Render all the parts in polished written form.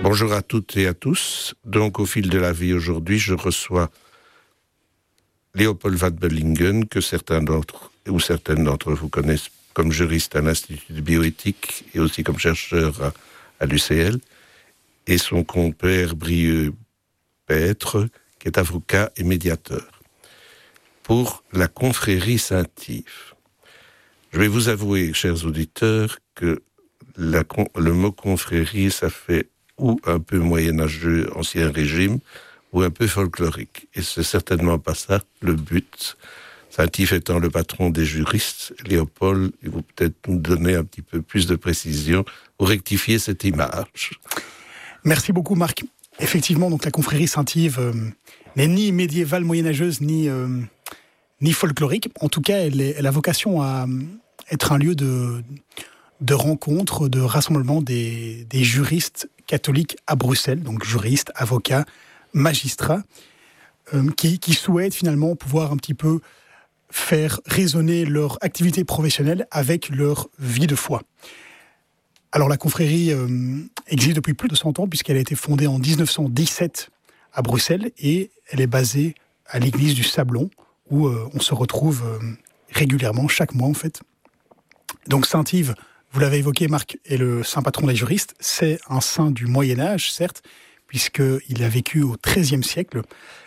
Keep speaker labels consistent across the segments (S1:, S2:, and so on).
S1: Bonjour à toutes et à tous. Donc, au fil de la vie aujourd'hui, je reçois Léopold Van Bellingen, que certaines d'entre vous connaissent comme juriste à l'Institut de bioéthique et aussi comme chercheur à l'UCL, et son compère Brieux Petre, qui est avocat et médiateur. Pour la confrérie Saint-Yves. Je vais vous avouer, chers auditeurs, que le mot confrérie, ça fait ou un peu moyenâgeux, ancien régime, ou un peu folklorique. Et c'est certainement pas ça le but. Saint-Yves étant le patron des juristes, Léopold, il faut peut-être nous donner un petit peu plus de précision pour rectifier cette image.
S2: Merci beaucoup, Marc. Effectivement, donc la confrérie Saint-Yves n'est ni médiévale, moyenâgeuse, ni folklorique. En tout cas, elle a vocation à être un lieu de rencontre, de rassemblement des juristes catholiques à Bruxelles, donc juristes, avocats, magistrats, qui souhaitent finalement pouvoir un petit peu faire résonner leur activité professionnelle avec leur vie de foi. Alors la confrérie existe depuis plus de 100 ans puisqu'elle a été fondée en 1917 à Bruxelles et elle est basée à l'église du Sablon où on se retrouve régulièrement, chaque mois en fait. Donc Saint-Yves, vous l'avez évoqué Marc, est le saint patron des juristes. C'est un saint du Moyen-Âge, certes, puisqu'il a vécu au XIIIe siècle.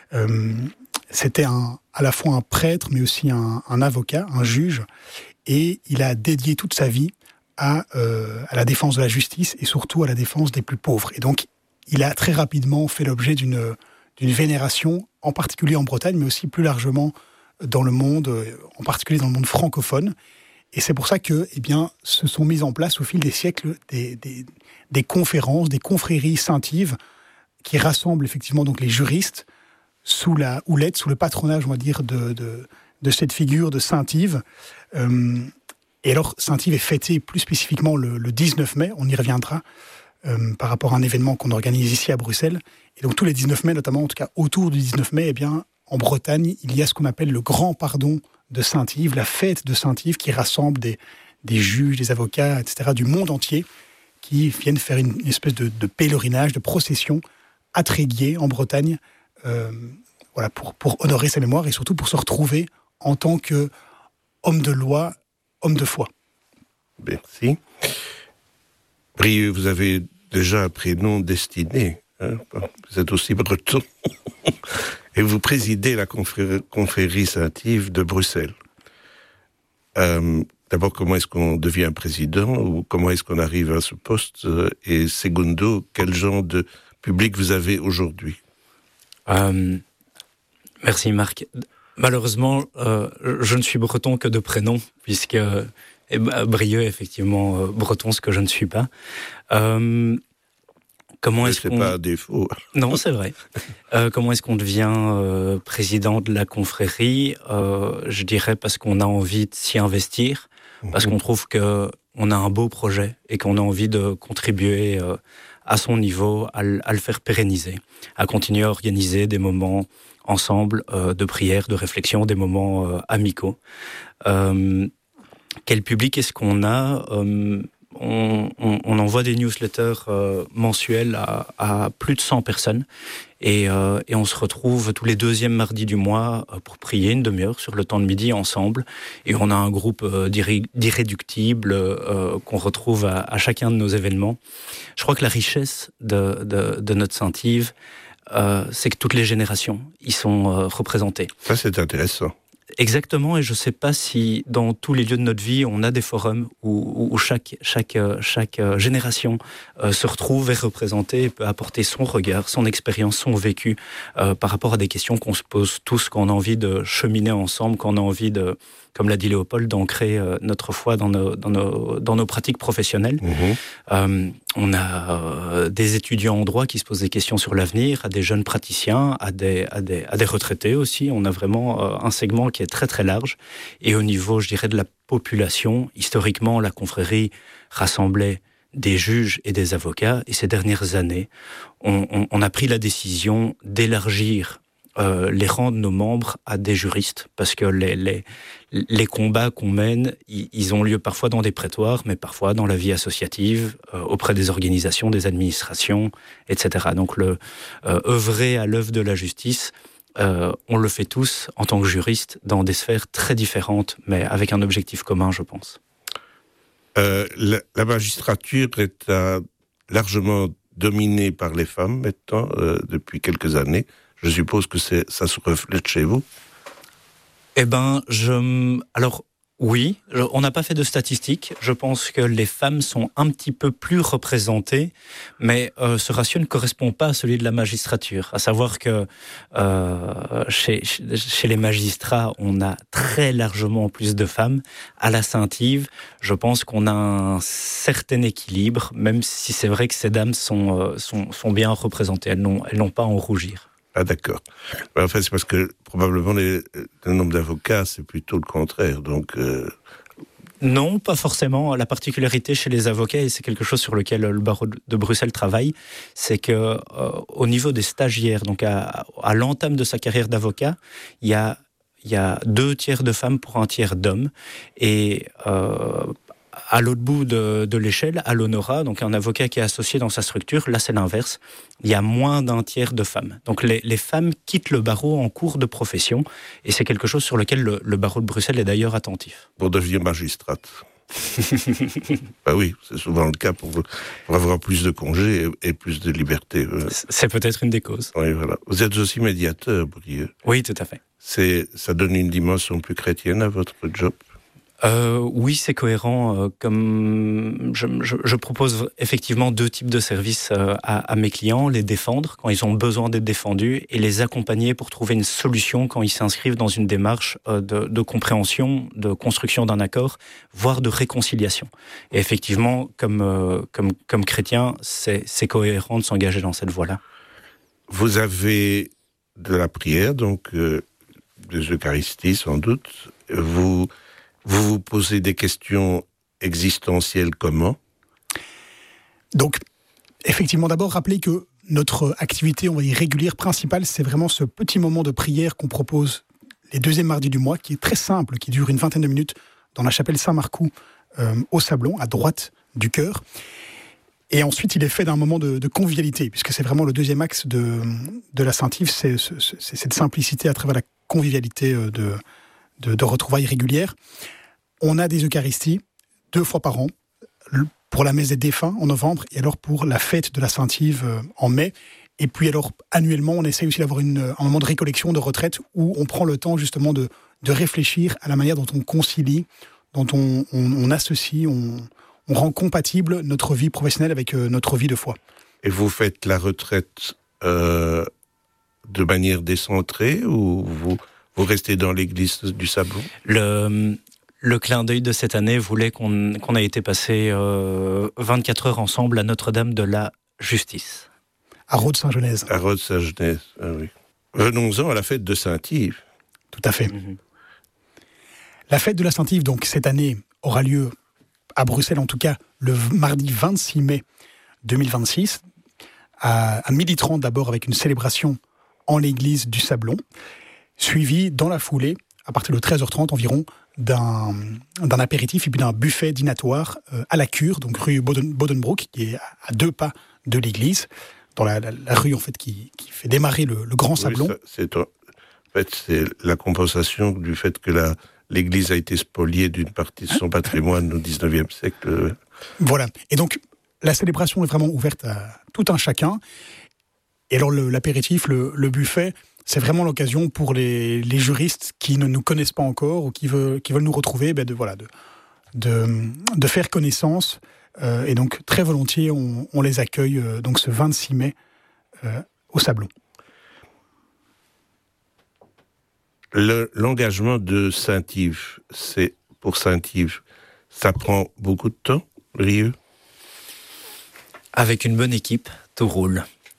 S2: C'était à la fois un prêtre, mais aussi un avocat, un juge. Et il a dédié toute sa vie à la défense de la justice et surtout à la défense des plus pauvres. Et donc, il a très rapidement fait l'objet d'une vénération, en particulier en Bretagne, mais aussi plus largement dans le monde, en particulier dans le monde francophone. Et c'est pour ça que, se sont mises en place au fil des siècles des conférences, des confréries Saint-Yves, qui rassemblent effectivement donc les juristes sous la houlette, sous le patronage, on va dire, de cette figure de Saint-Yves. Et alors, Saint-Yves est fêté plus spécifiquement le 19 mai, on y reviendra, par rapport à un événement qu'on organise ici à Bruxelles. Et donc tous les 19 mai, notamment, en tout cas autour du 19 mai, en Bretagne, il y a ce qu'on appelle le Grand Pardon de Saint-Yves, la fête de Saint-Yves qui rassemble des juges, des avocats, etc., du monde entier, qui viennent faire une espèce de pèlerinage, de procession à Tréguier, en Bretagne, pour honorer sa mémoire et surtout pour se retrouver en tant qu'homme de loi, homme de foi.
S1: Merci. Brieux, vous avez déjà un prénom destiné. Vous êtes aussi breton. Et vous présidez la confrérie Saint-Yves de Bruxelles. D'abord, comment est-ce qu'on devient président ou comment est-ce qu'on arrive à ce poste? Et secondo, quel genre de public vous avez aujourd'hui?
S3: Merci Marc. Malheureusement, je ne suis breton que de prénom, puisque Brieux est effectivement breton, ce que je ne suis pas. Comment est-ce qu'on...
S1: pas un défaut.
S3: Non, c'est vrai. Comment est-ce qu'on devient président de la confrérie? Je dirais parce qu'on a envie de s'y investir, parce qu'on trouve qu'on a un beau projet et qu'on a envie de contribuer à son niveau, à le faire pérenniser, à continuer à organiser des moments ensemble de prière, de réflexion, des moments amicaux. Quel public est-ce qu'on a? On envoie des newsletters mensuels à plus de 100 personnes et on se retrouve tous les deuxièmes mardis du mois pour prier une demi-heure sur le temps de midi ensemble, et on a un groupe d'irréductibles qu'on retrouve à chacun de nos événements. Je crois que la richesse de notre Saint-Yves, c'est que toutes les générations y sont représentées.
S1: Ça, c'est intéressant.
S3: Exactement, et je ne sais pas si dans tous les lieux de notre vie, on a des forums où chaque génération se retrouve et est représentée et peut apporter son regard, son expérience, son vécu par rapport à des questions qu'on se pose tous quand on a envie de cheminer ensemble, quand on a envie de, comme l'a dit Léopold, d'ancrer notre foi dans nos pratiques professionnelles. On a des étudiants en droit qui se posent des questions sur l'avenir, à des jeunes praticiens, à des retraités aussi. On a vraiment un segment qui est très très large. Et au niveau, je dirais, de la population, historiquement, la confrérie rassemblait des juges et des avocats. Et ces dernières années, on a pris la décision d'élargir les rendre nos membres à des juristes, parce que les combats qu'on mène, ils ont lieu parfois dans des prétoires, mais parfois dans la vie associative, auprès des organisations, des administrations, etc. Donc œuvrer à l'œuvre de la justice, on le fait tous en tant que juristes dans des sphères très différentes, mais avec un objectif commun, je pense.
S1: La magistrature est largement dominée par les femmes maintenant, depuis quelques années. Je suppose que ça se reflète chez vous.
S3: Eh ben, alors oui, on n'a pas fait de statistiques. Je pense que les femmes sont un petit peu plus représentées, mais ce ratio ne correspond pas à celui de la magistrature. À savoir que chez les magistrats, on a très largement plus de femmes. À la Saint-Yves, je pense qu'on a un certain équilibre, même si c'est vrai que ces dames sont bien représentées. Elles n'ont pas à en rougir.
S1: Ah d'accord. En fait, c'est parce que probablement le nombre d'avocats, c'est plutôt le contraire. Donc
S3: Non, pas forcément. La particularité chez les avocats, et c'est quelque chose sur lequel le barreau de Bruxelles travaille, c'est que au niveau des stagiaires, donc à l'entame de sa carrière d'avocat, il y a 2/3 de femmes pour 1/3 d'hommes. Et à l'autre bout de l'échelle, à l'honorat, donc un avocat qui est associé dans sa structure, là c'est l'inverse, il y a moins d'1/3 de femmes. Donc les femmes quittent le barreau en cours de profession, et c'est quelque chose sur lequel le barreau de Bruxelles est d'ailleurs attentif.
S1: pour devenir magistrate. Bah oui, c'est souvent le cas pour avoir plus de congés et plus de liberté.
S3: C'est peut-être une des causes.
S1: Oui, voilà. Vous êtes aussi médiateur, Brieux.
S3: Oui, tout à fait.
S1: Ça donne une dimension plus chrétienne à votre job.
S3: Oui, c'est cohérent. Comme je propose effectivement 2 types de services à mes clients, les défendre quand ils ont besoin d'être défendus et les accompagner pour trouver une solution quand ils s'inscrivent dans une démarche de compréhension, de construction d'un accord, voire de réconciliation. Et effectivement, comme chrétien, c'est cohérent de s'engager dans cette voie-là.
S1: Vous avez de la prière, donc des Eucharisties sans doute. Vous posez des questions existentielles comment ?
S2: Donc, effectivement, d'abord, rappeler que notre activité, on va dire, régulière, principale, c'est vraiment ce petit moment de prière qu'on propose les 2e mardis du mois, qui est très simple, qui dure une 20aine de minutes, dans la chapelle Saint-Marcoux, au Sablon, à droite du chœur. Et ensuite, il est fait d'un moment de convivialité, puisque c'est vraiment le 2e axe de la Saint-Yves, c'est cette simplicité à travers la convivialité de retrouvailles régulières. On a des Eucharisties 2 fois par an, pour la messe des défunts en novembre, et alors pour la fête de la Saint-Yves en mai. Et puis alors, annuellement, on essaye aussi d'avoir un moment de récollection, de retraite, où on prend le temps justement de réfléchir à la manière dont on concilie, dont on associe, on rend compatible notre vie professionnelle avec notre vie de foi.
S1: Et vous faites la retraite de manière décentrée ou vous restez dans l'église du Sablon ?
S3: Le clin d'œil de cette année voulait qu'on ait été passer 24 heures ensemble à Notre-Dame de la Justice.
S2: À Rhodes-Saint-Genèse.
S1: À Rhodes-Saint-Genèse, ah oui. Venons-en à la fête de Saint-Yves.
S2: Tout à fait. La fête de la Saint-Yves, donc, cette année, aura lieu à Bruxelles, en tout cas, le mardi 26 mai 2026, à 12h30 d'abord, avec une célébration en l'église du Sablon, suivie dans la foulée, à partir de 13h30 environ, d'un apéritif et puis d'un buffet dînatoire à la Cure, donc rue Bodenbroek, qui est à 2 pas de l'église, dans la rue en fait qui fait démarrer le Grand Sablon.
S1: Oui, c'est la compensation du fait que l'église a été spoliée d'une partie de son patrimoine au XIXe siècle.
S2: Voilà. Et donc, la célébration est vraiment ouverte à tout un chacun. Et alors, l'apéritif, le buffet, c'est vraiment l'occasion pour les juristes qui ne nous connaissent pas encore ou qui veulent nous retrouver, de faire connaissance. Et donc, très volontiers, on les accueille donc ce 26 mai au Sablon.
S1: L'engagement de Saint-Yves, pour Saint-Yves, ça prend beaucoup de temps, Brieux ?
S3: Avec une bonne équipe, tout roule.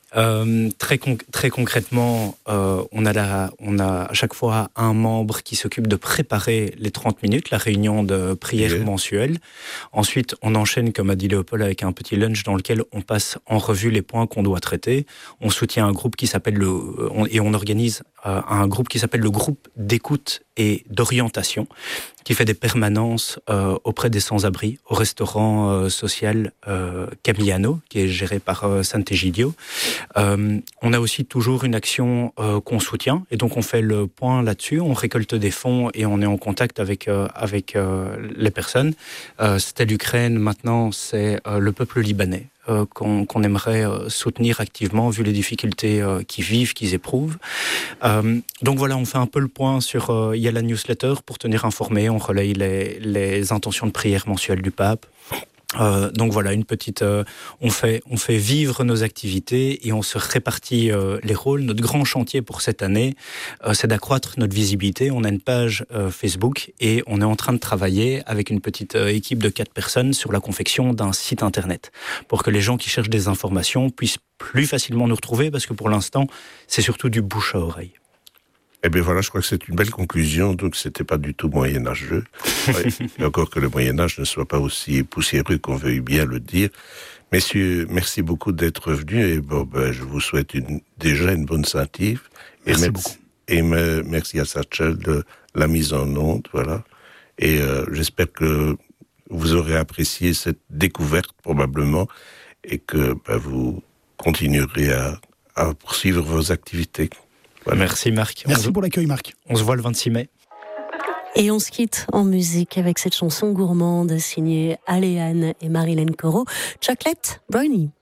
S3: Très concrètement, on a à chaque fois un membre qui s'occupe de préparer les 30 minutes, la réunion de prière mensuelle. Ensuite, on enchaîne, comme a dit Léopold, avec un petit lunch dans lequel on passe en revue les points qu'on doit traiter. On soutient un groupe qui s'appelle on organise un groupe qui s'appelle le groupe d'écoute et d'orientation, qui fait des permanences auprès des sans-abri au restaurant social Camigliano, qui est géré par Sant'Egidio. On a aussi toujours une action qu'on soutient, et donc on fait le point là-dessus, on récolte des fonds et on est en contact avec les personnes. C'était l'Ukraine, maintenant c'est le peuple libanais qu'on aimerait soutenir activement vu les difficultés qu'ils vivent, qu'ils éprouvent. Donc voilà, on fait un peu le point sur... il y a la newsletter pour tenir informé, on relaye les intentions de prière mensuelles du pape. Donc voilà, une petite... on fait vivre nos activités et on se répartit les rôles. Notre grand chantier pour cette année, c'est d'accroître notre visibilité. On a une page Facebook et on est en train de travailler avec une petite équipe de 4 personnes sur la confection d'un site internet pour que les gens qui cherchent des informations puissent plus facilement nous retrouver, parce que pour l'instant, c'est surtout du bouche à oreille.
S1: Eh bien voilà, je crois que c'est une belle conclusion, donc c'était pas du tout moyenâgeux. Et encore que le Moyen-Âge ne soit pas aussi poussiéreux qu'on veuille bien le dire. Messieurs, merci beaucoup d'être venus, et je vous souhaite déjà une bonne Saint-Yves.
S2: Merci beaucoup.
S1: Et merci à Satchel de la mise en onde, voilà. Et j'espère que vous aurez apprécié cette découverte, probablement, et que vous continuerez à poursuivre vos activités. Voilà.
S3: Merci Marc.
S2: Merci pour l'accueil Marc.
S3: On se voit le 26 mai.
S4: Et on se quitte en musique avec cette chanson gourmande signée Aléane et Marilyn Corot, Chocolate Brownie.